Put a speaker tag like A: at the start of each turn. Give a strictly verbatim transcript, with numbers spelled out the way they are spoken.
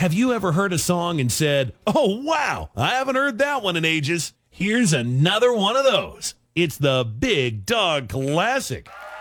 A: Have you ever heard a song and said, "Oh, wow, I haven't heard that one in ages"? Here's another one of those. It's the Big Dog Classic.